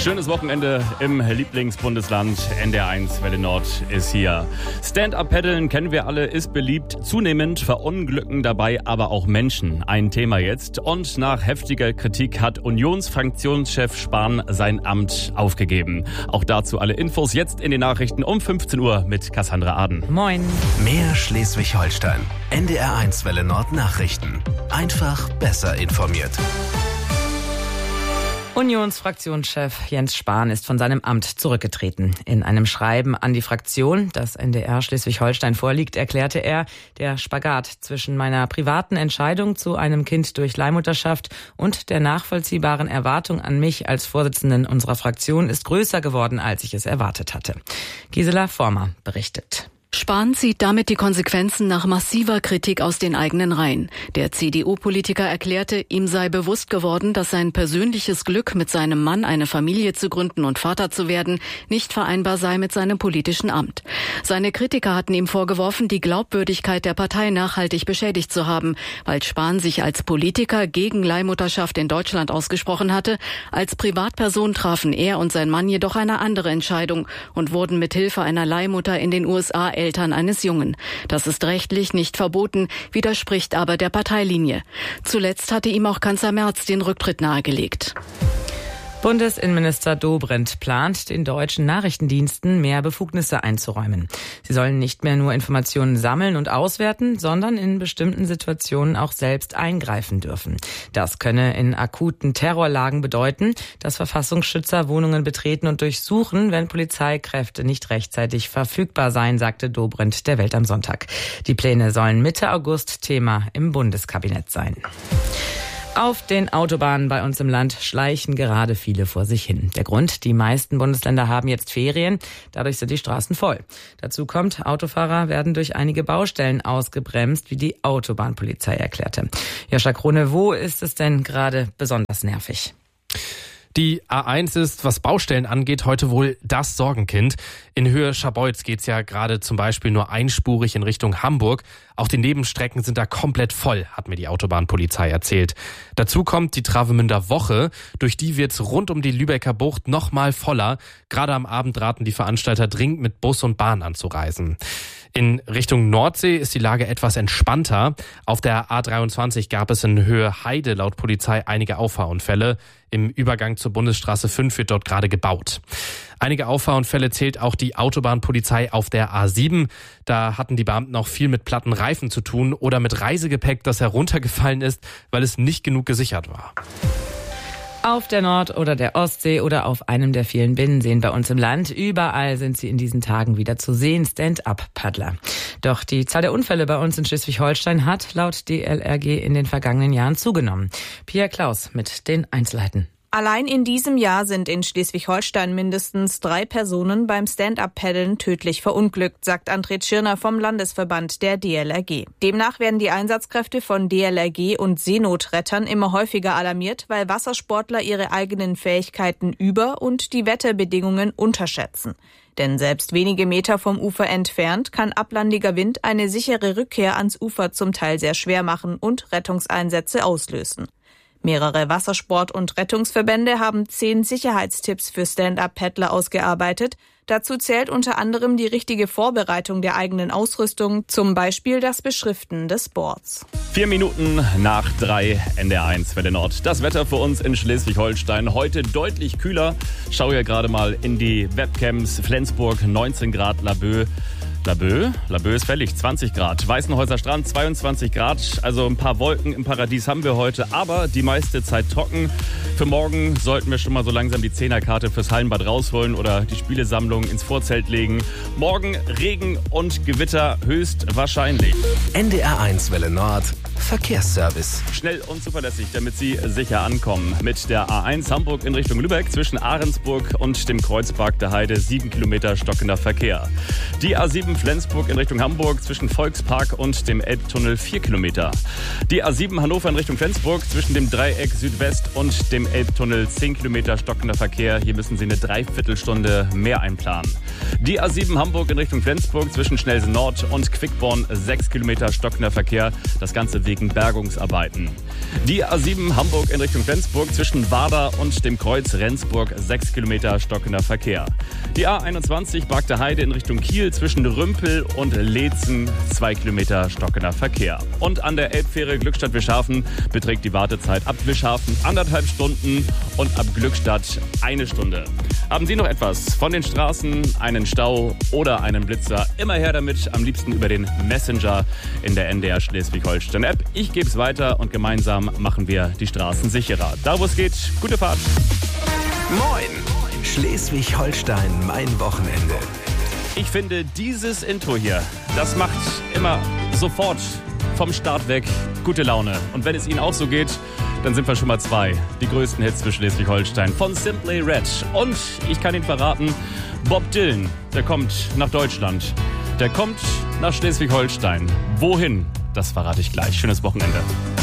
Schönes Wochenende im Lieblingsbundesland. NDR1 Welle Nord ist hier. Stand-up-Paddeln kennen wir alle, ist beliebt. Zunehmend verunglücken dabei aber auch Menschen. Ein Thema jetzt. Und nach heftiger Kritik hat Unionsfraktionschef Spahn sein Amt aufgegeben. Auch dazu alle Infos jetzt in den Nachrichten um 15 Uhr mit Cassandra Aden. Moin. Mehr Schleswig-Holstein. NDR1 Welle Nord Nachrichten. Einfach besser informiert. Unionsfraktionschef Jens Spahn ist von seinem Amt zurückgetreten. In einem Schreiben an die Fraktion, das NDR Schleswig-Holstein vorliegt, erklärte er, der Spagat zwischen meiner privaten Entscheidung zu einem Kind durch Leihmutterschaft und der nachvollziehbaren Erwartung an mich als Vorsitzenden unserer Fraktion ist größer geworden, als ich es erwartet hatte. Gisela Vormer berichtet. Spahn zieht damit die Konsequenzen nach massiver Kritik aus den eigenen Reihen. Der CDU-Politiker erklärte, ihm sei bewusst geworden, dass sein persönliches Glück, mit seinem Mann eine Familie zu gründen und Vater zu werden, nicht vereinbar sei mit seinem politischen Amt. Seine Kritiker hatten ihm vorgeworfen, die Glaubwürdigkeit der Partei nachhaltig beschädigt zu haben, weil Spahn sich als Politiker gegen Leihmutterschaft in Deutschland ausgesprochen hatte. Als Privatperson trafen er und sein Mann jedoch eine andere Entscheidung und wurden mit Hilfe einer Leihmutter in den USA Eltern eines Jungen. Das ist rechtlich nicht verboten, widerspricht aber der Parteilinie. Zuletzt hatte ihm auch Kanzler Merz den Rücktritt nahegelegt. Bundesinnenminister Dobrindt plant, den deutschen Nachrichtendiensten mehr Befugnisse einzuräumen. Sie sollen nicht mehr nur Informationen sammeln und auswerten, sondern in bestimmten Situationen auch selbst eingreifen dürfen. Das könne in akuten Terrorlagen bedeuten, dass Verfassungsschützer Wohnungen betreten und durchsuchen, wenn Polizeikräfte nicht rechtzeitig verfügbar seien, sagte Dobrindt der Welt am Sonntag. Die Pläne sollen Mitte August Thema im Bundeskabinett sein. Auf den Autobahnen bei uns im Land schleichen gerade viele vor sich hin. Der Grund, die meisten Bundesländer haben jetzt Ferien, dadurch sind die Straßen voll. Dazu kommt, Autofahrer werden durch einige Baustellen ausgebremst, wie die Autobahnpolizei erklärte. Joscha Krone, wo ist es denn gerade besonders nervig? Die A1 ist, was Baustellen angeht, heute wohl das Sorgenkind. In Höhe Scharbeutz geht's ja gerade zum Beispiel nur einspurig in Richtung Hamburg. Auch die Nebenstrecken sind da komplett voll, hat mir die Autobahnpolizei erzählt. Dazu kommt die Travemünder Woche. Durch die wird's rund um die Lübecker Bucht noch mal voller. Gerade am Abend raten die Veranstalter dringend mit Bus und Bahn anzureisen. In Richtung Nordsee ist die Lage etwas entspannter. Auf der A23 gab es in Höhe Heide laut Polizei einige Auffahrunfälle. Im Übergang zur Bundesstraße 5 wird dort gerade gebaut. Einige Auffahrunfälle zählt auch die Autobahnpolizei auf der A7. Da hatten die Beamten auch viel mit platten Reifen zu tun oder mit Reisegepäck, das heruntergefallen ist, weil es nicht genug gesichert war. Auf der Nord- oder der Ostsee oder auf einem der vielen Binnenseen bei uns im Land. Überall sind sie in diesen Tagen wieder zu sehen, Stand-up-Paddler. Doch die Zahl der Unfälle bei uns in Schleswig-Holstein hat laut DLRG in den vergangenen Jahren zugenommen. Pia Klaus mit den Einzelheiten. Allein in diesem Jahr sind in Schleswig-Holstein mindestens 3 Personen beim Stand-up-Paddeln tödlich verunglückt, sagt André Tschirner vom Landesverband der DLRG. Demnach werden die Einsatzkräfte von DLRG und Seenotrettern immer häufiger alarmiert, weil Wassersportler ihre eigenen Fähigkeiten über- und die Wetterbedingungen unterschätzen. Denn selbst wenige Meter vom Ufer entfernt kann ablandiger Wind eine sichere Rückkehr ans Ufer zum Teil sehr schwer machen und Rettungseinsätze auslösen. Mehrere Wassersport- und Rettungsverbände haben 10 Sicherheitstipps für Stand-up-Paddler ausgearbeitet. Dazu zählt unter anderem die richtige Vorbereitung der eigenen Ausrüstung, zum Beispiel das Beschriften des Boards. 4 Minuten nach 3, NDR1 Welle Nord. Das Wetter für uns in Schleswig-Holstein heute deutlich kühler. Schau ja gerade mal in die Webcams. Flensburg 19 Grad, Laboe ist fällig, 20 Grad. Weißenhäuser Strand 22 Grad, also ein paar Wolken im Paradies haben wir heute, aber die meiste Zeit trocken. Für morgen sollten wir schon mal so langsam die Zehnerkarte fürs Hallenbad rausholen oder die Spielesammlung ins Vorzelt legen. Morgen Regen und Gewitter höchstwahrscheinlich. NDR1 Welle Nord Verkehrsservice. Schnell und zuverlässig, damit Sie sicher ankommen. Mit der A1 Hamburg in Richtung Lübeck zwischen Ahrensburg und dem Kreuzpark der Heide 7 Kilometer stockender Verkehr. Die A7 Flensburg in Richtung Hamburg zwischen Volkspark und dem Elbtunnel 4 Kilometer. Die A7 Hannover in Richtung Flensburg zwischen dem Dreieck Südwest und dem Elbtunnel 10 Kilometer stockender Verkehr. Hier müssen Sie eine Dreiviertelstunde mehr einplanen. Die A7 Hamburg in Richtung Flensburg zwischen Schnelsen Nord und Quickborn 6 Kilometer stockender Verkehr. Das Ganze wegen Bergungsarbeiten. Die A7 Hamburg in Richtung Flensburg zwischen Warder und dem Kreuz Rendsburg 6 Kilometer stockender Verkehr. Die A21 Bagde Heide in Richtung Kiel zwischen Rümpel und Leetzen 2 Kilometer stockender Verkehr. Und an der Elbfähre Glückstadt-Wischhafen beträgt die Wartezeit ab Wischhafen 1,5 Stunden und ab Glückstadt 1 Stunde. Haben Sie noch etwas von den Straßen, einen Stau oder einen Blitzer? Immer her damit, am liebsten über den Messenger in der NDR Schleswig-Holstein-App. Ich gebe es weiter und gemeinsam machen wir die Straßen sicherer. Da wo es geht, gute Fahrt. Moin! Schleswig-Holstein, mein Wochenende. Ich finde, dieses Intro hier, das macht immer sofort vom Start weg gute Laune. Und wenn es Ihnen auch so geht, dann sind wir schon mal 2. Die größten Hits für Schleswig-Holstein von Simply Red. Und ich kann Ihnen verraten, Bob Dylan, der kommt nach Deutschland. Der kommt nach Schleswig-Holstein. Wohin? Das verrate ich gleich. Schönes Wochenende.